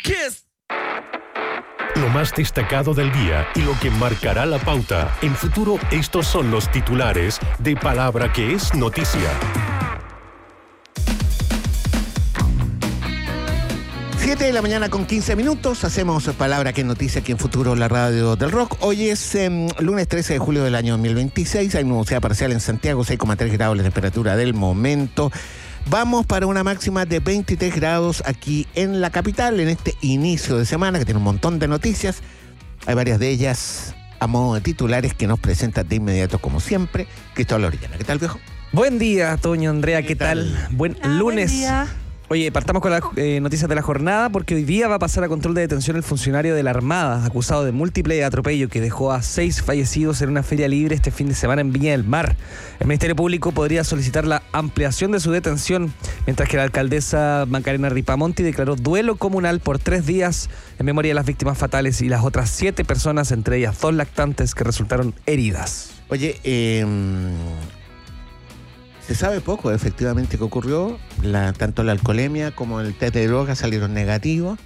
Kiss. Lo más destacado del día y lo que marcará la pauta. En Futuro, estos son los titulares de Palabra que es noticia. 7 de la mañana con 15 minutos. Hacemos Palabra que es noticia aquí en Futuro, la radio del rock. Hoy es lunes 13 de julio del año 2026. Hay nubosidad parcial en Santiago, 6,3 grados la temperatura del momento. Vamos para una máxima de 23 grados aquí en la capital, en este inicio de semana que tiene un montón de noticias. Hay varias de ellas a modo de titulares que nos presenta de inmediato, como siempre, Cristóbal Orellana. ¿Qué tal, viejo? Buen día, Toño, Andrea, ¿qué tal? Buen lunes. Buen día. Oye, partamos con las noticias de la jornada, porque hoy día va a pasar a control de detención el funcionario de la Armada, acusado de múltiple atropello que dejó a 6 fallecidos en una feria libre este fin de semana en Viña del Mar. El Ministerio Público podría solicitar la ampliación de su detención, mientras que la alcaldesa Macarena Ripamonti declaró duelo comunal por 3 días en memoria de las víctimas fatales y las otras 7 personas, entre ellas 2 lactantes, que resultaron heridas. Oye, se sabe poco efectivamente qué ocurrió. Tanto la alcoholemia como el test de drogas salieron negativos.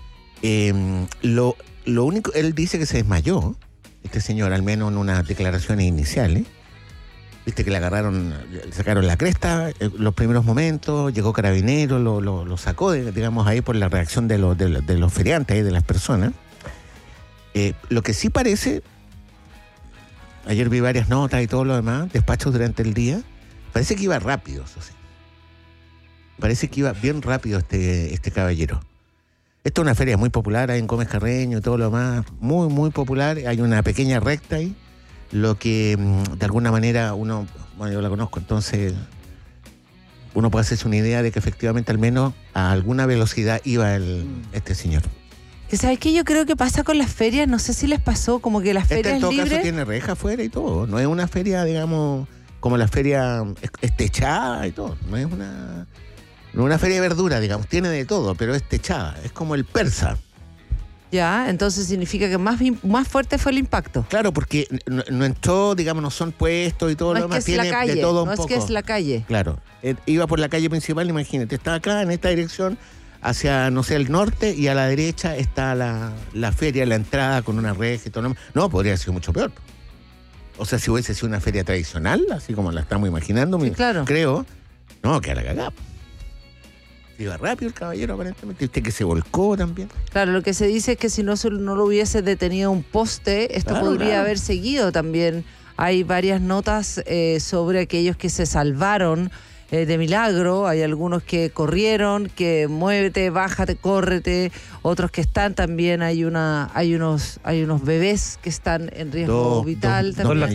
Lo único, él dice que se desmayó, este señor, al menos en unas declaraciones iniciales. Viste que le agarraron, le sacaron la cresta los primeros momentos, llegó Carabineros, lo sacó, digamos, ahí por la reacción de los feriantes, ahí, de las personas. Lo que sí parece, ayer vi varias notas y todo lo demás, despachos durante el día. Parece que iba rápido, eso sí. Parece que iba bien rápido este caballero. Esto es una feria muy popular ahí en Gómez Carreño y todo lo demás. Muy, muy popular. Hay una pequeña recta ahí. Lo que, de alguna manera, bueno, yo la conozco, entonces uno puede hacerse una idea de que efectivamente al menos a alguna velocidad iba este señor. ¿Sabes qué? Yo creo que pasa con las ferias, no sé si les pasó, como que las ferias en todo libres... caso tiene reja afuera y todo. No es una feria, digamos... como la feria es techada y todo, no es una feria de verdura, digamos, tiene de todo, pero es techada, es como el persa. Ya, entonces significa que más fuerte fue el impacto. Claro, porque no entró, digamos, no son puestos y todo lo demás, tiene de todo un poco. No es que es la calle. Claro, iba por la calle principal, imagínate, estaba acá en esta dirección, hacia, no sé, el norte, y a la derecha está la feria, la entrada con una reja y todo lo demás. No, podría haber sido mucho peor. O sea, si hubiese sido una feria tradicional, así como la estamos imaginando, sí, claro. Creo, no, que a la cagada. Iba rápido el caballero, aparentemente. Usted que se volcó también. Claro, lo que se dice es que si no lo hubiese detenido un poste, esto podría haber seguido también. Hay varias notas sobre aquellos que se salvaron de milagro. Hay algunos que corrieron, que muévete, bájate, córrete. Otros que están también, hay unos bebés que están en riesgo vital.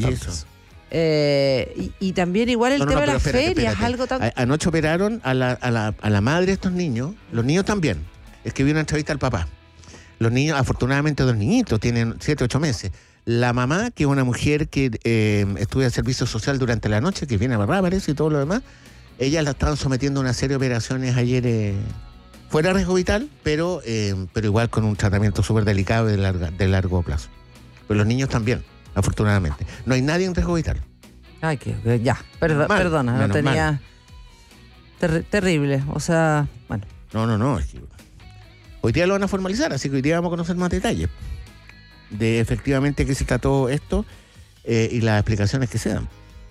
Y también igual el tema de las ferias, algo tan... Anoche operaron a la madre de estos niños, los niños también. Es que vi una entrevista al papá. Los niños, afortunadamente 2 niñitos, tienen 7, 8 meses. La mamá, que es una mujer que estudia servicio social durante la noche, que viene a Barra, parece, y todo lo demás, ellas la estaban sometiendo a una serie de operaciones ayer fuera de riesgo vital, pero igual con un tratamiento súper delicado y de largo plazo. Pero los niños también, afortunadamente. No hay nadie en riesgo vital. Ay, ya, perdona, no tenía... Terrible, o sea, bueno. No, es que hoy día lo van a formalizar, así que hoy día vamos a conocer más detalles de efectivamente qué se trató esto y las explicaciones que se dan.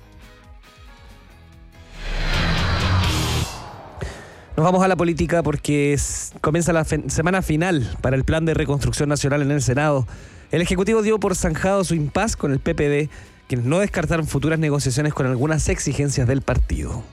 Nos vamos a la política porque comienza la semana final para el Plan de Reconstrucción Nacional en el Senado. El Ejecutivo dio por zanjado su impas con el PPD, quienes no descartaron futuras negociaciones con algunas exigencias del partido.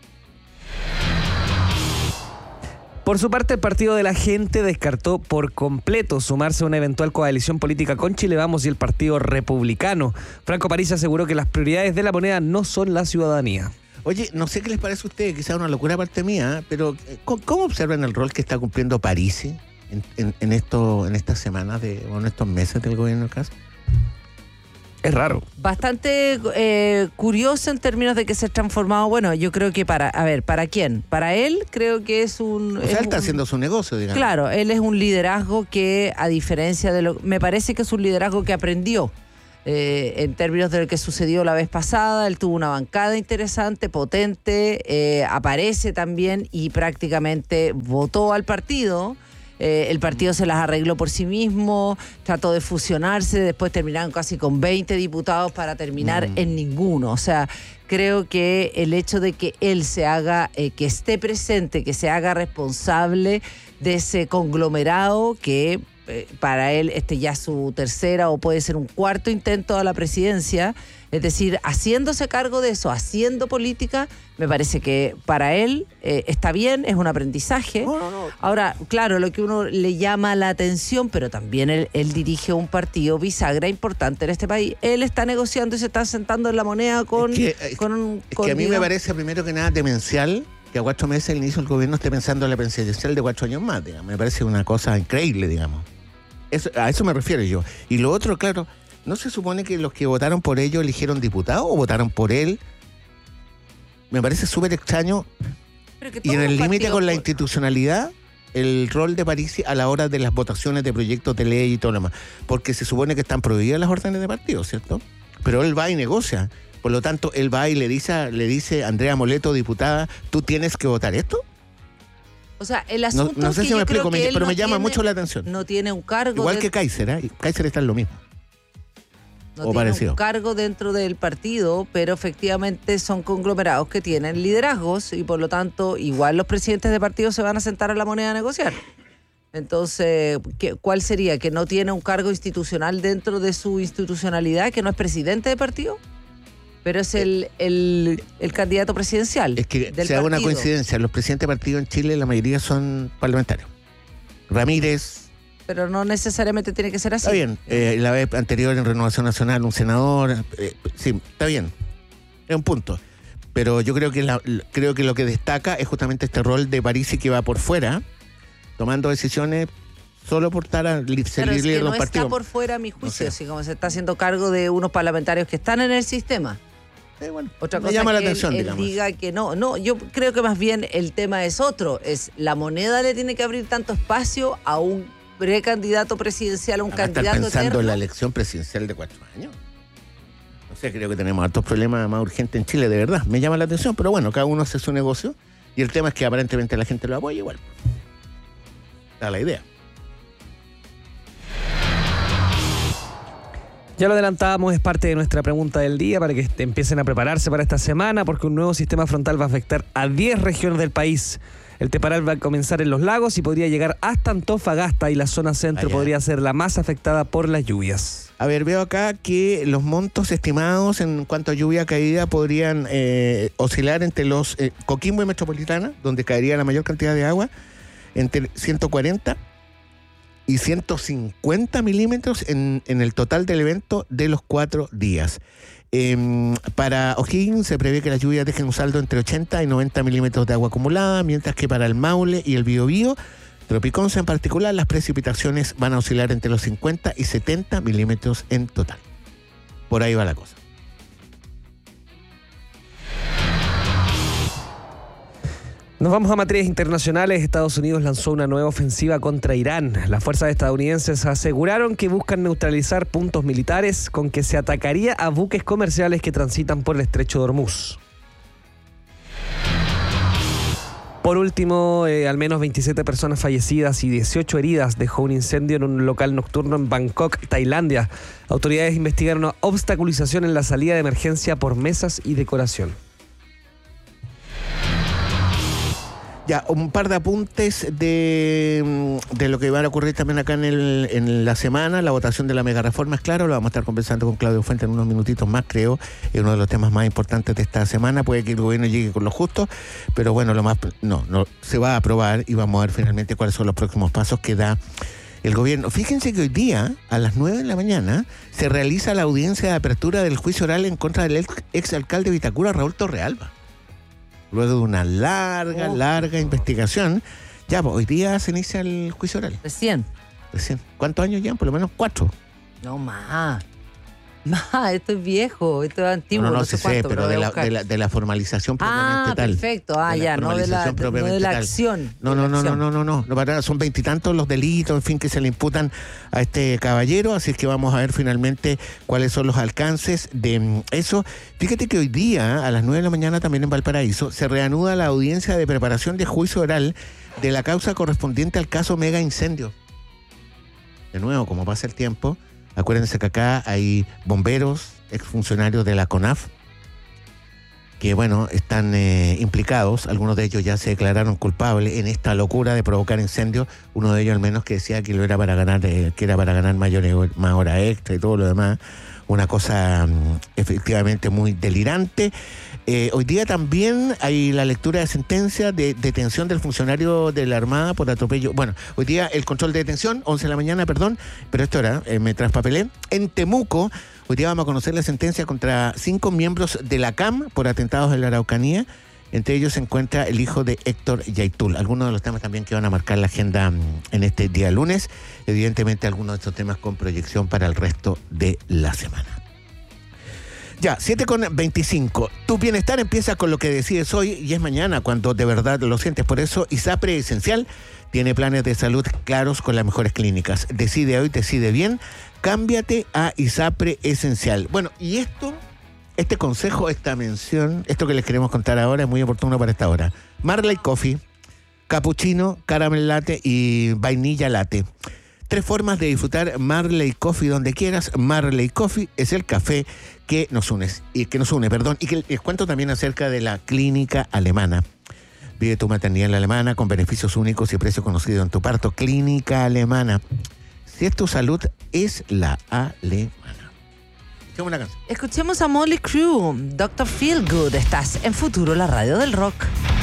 Por su parte, el Partido de la Gente descartó por completo sumarse a una eventual coalición política con Chile Vamos y el Partido Republicano. Franco Parisi aseguró que las prioridades de la moneda no son la ciudadanía. Oye, no sé qué les parece a ustedes, quizás una locura parte mía, pero ¿cómo observan el rol que está cumpliendo Parisi en estas semanas o en estos meses del gobierno de casa? Es raro. Bastante curioso en términos de que se ha transformado. Bueno, yo creo que ¿para quién? Para él creo que es un... O sea, él está haciendo su negocio, digamos. Claro, él es un liderazgo que, a diferencia de me parece que es un liderazgo que aprendió. En términos de lo que sucedió la vez pasada, él tuvo una bancada interesante, potente, aparece también y prácticamente votó al partido. el partido se las arregló por sí mismo, trató de fusionarse, después terminaron casi con 20 diputados para terminar en ninguno. O sea, creo que el hecho de que él se haga, que esté presente, que se haga responsable de ese conglomerado que para él ya es su tercera o puede ser un cuarto intento a la presidencia, es decir, haciéndose cargo de eso, haciendo política, me parece que para él está bien, es un aprendizaje. No. Ahora, claro, lo que uno le llama la atención, pero también él dirige un partido bisagra importante en este país. Él está negociando y se está sentando en la moneda con... que a mí me parece, primero que nada, demencial que a 4 meses del inicio del gobierno esté pensando en la presidencial de 4 años más, digamos. Me parece una cosa increíble, digamos. A eso me refiero yo. Y lo otro, claro, ¿no se supone que los que votaron por ellos eligieron diputados o votaron por él? Me parece súper extraño. Y en el límite con la institucionalidad, el rol de Parisi a la hora de las votaciones de proyectos de ley y todo lo demás. Porque se supone que están prohibidas las órdenes de partido, ¿cierto? Pero él va y negocia. Por lo tanto, él va y le dice a Andrea Moleto, diputada, ¿tú tienes que votar esto? O sea, el asunto no sé es que si me yo creo explico, que él pero no me llama tiene- mucho la atención. No tiene un cargo. Igual que Kaiser, ¿eh? Kaiser está en lo mismo. No o tiene parecido. un cargo dentro del partido, pero efectivamente son conglomerados que tienen liderazgos y por lo tanto igual los presidentes de partido se van a sentar a la moneda a negociar. Entonces, ¿cuál sería? ¿Que no tiene un cargo institucional dentro de su institucionalidad, que no es presidente de partido? Pero es el candidato presidencial. Es que del se haga una partido. coincidencia. Los presidentes de partido en Chile, la mayoría son parlamentarios. Ramírez, Pero no necesariamente tiene que ser así. está bien. La vez anterior en Renovación Nacional, un senador. Sí, está bien. Es un punto. Pero yo creo que lo que destaca es justamente este rol de Parisi que va por fuera, tomando decisiones solo por estar a ser Pero es líder que de no un está partido. por fuera a mi juicio, No sé. así como se está haciendo cargo de unos parlamentarios que están en el sistema. Bueno, Otra me cosa llama que la atención, él digamos. diga que no, yo creo que más bien el tema es otro, es la moneda le tiene que abrir tanto espacio a un precandidato presidencial, a un Van a estar candidato pensando eterno. en la elección presidencial de 4 años. No sé, creo que tenemos hartos problemas más urgentes en Chile, de verdad. Me llama la atención, pero bueno, cada uno hace su negocio y el tema es que aparentemente la gente lo apoya igual. Da la idea. Ya lo adelantábamos, es parte de nuestra pregunta del día para que empiecen a prepararse para esta semana, porque un nuevo sistema frontal va a afectar a 10 regiones del país. El temporal va a comenzar en los lagos y podría llegar hasta Antofagasta, y la zona centro podría ser la más afectada por las lluvias. A ver, veo acá que los montos estimados en cuanto a lluvia caída podrían oscilar entre los Coquimbo y Metropolitana, donde caería la mayor cantidad de agua, entre 140 y 150 milímetros en el total del evento de los 4 días. Para O'Higgins se prevé que las lluvias dejen un saldo entre 80 y 90 milímetros de agua acumulada, mientras que para el Maule y el Biobío, Tropiconce en particular, las precipitaciones van a oscilar entre los 50 y 70 milímetros en total. Por ahí va la cosa. Nos vamos a materias internacionales. Estados Unidos lanzó una nueva ofensiva contra Irán. Las fuerzas estadounidenses aseguraron que buscan neutralizar puntos militares con que se atacaría a buques comerciales que transitan por el estrecho de Hormuz. Por último, al menos 27 personas fallecidas y 18 heridas dejó un incendio en un local nocturno en Bangkok, Tailandia. Autoridades investigaron una obstaculización en la salida de emergencia por mesas y decoración. Ya, un par de apuntes de lo que va a ocurrir también acá en la semana. La votación de la mega reforma, es claro, lo vamos a estar conversando con Claudio Fuentes en unos minutitos más, creo. Es uno de los temas más importantes de esta semana. Puede que el gobierno llegue con lo justo, pero bueno, no se va a aprobar y vamos a ver finalmente cuáles son los próximos pasos que da el gobierno. Fíjense que hoy día, a las 9 de la mañana, se realiza la audiencia de apertura del juicio oral en contra del exalcalde de Vitacura, Raúl Torrealba. Luego de una larga investigación, ya, pues, hoy día se inicia el juicio oral. Recién. Recién. ¿Cuántos años ya? Por lo menos 4. No más. Esto es viejo, esto es antiguo, no sé cuánto, pero de la formalización propiamente tal. Perfecto, no de la acción. No, son 20 y tantos los delitos, en fin, que se le imputan a este caballero, así es que vamos a ver finalmente cuáles son los alcances de eso. Fíjate que hoy día, a las 9 de la mañana, también en Valparaíso, se reanuda la audiencia de preparación de juicio oral de la causa correspondiente al caso Mega Incendio. De nuevo, como pasa el tiempo, acuérdense que acá hay bomberos, exfuncionarios de la CONAF, que bueno, están implicados. Algunos de ellos ya se declararon culpables en esta locura de provocar incendios. Uno de ellos al menos que decía que lo era para ganar, más horas extra y todo lo demás. Una cosa efectivamente muy delirante. Hoy día también hay la lectura de sentencia de detención del funcionario de la Armada por atropello. Bueno, hoy día el control de detención, 11 de la mañana, perdón, pero esto era, me traspapelé. En Temuco, hoy día vamos a conocer la sentencia contra 5 miembros de la CAM por atentados en la Araucanía. Entre ellos se encuentra el hijo de Héctor Yaitul. Algunos de los temas también que van a marcar la agenda en este día lunes. Evidentemente algunos de estos temas con proyección para el resto de la semana. Ya, 7:25. Tu bienestar empieza con lo que decides hoy y es mañana cuando de verdad lo sientes. Por eso ISAPRE Esencial tiene planes de salud claros con las mejores clínicas. Decide hoy, decide bien. Cámbiate a ISAPRE Esencial. Bueno, y este consejo, esta mención, esto que les queremos contar ahora es muy oportuno para esta hora. Marley Coffee, cappuccino, caramel latte y vainilla latte. 3 formas de disfrutar Marley Coffee donde quieras. Marley Coffee es el café que nos une, y que les cuento también acerca de la Clínica Alemana. Vive tu maternidad en la Alemana con beneficios únicos y precio conocido en tu parto. Clínica Alemana. Si es tu salud, es la alemana. Escuchemos una canción. Escuchemos a Motley Crue, Dr. Feelgood. Estás en Futuro, la radio del rock.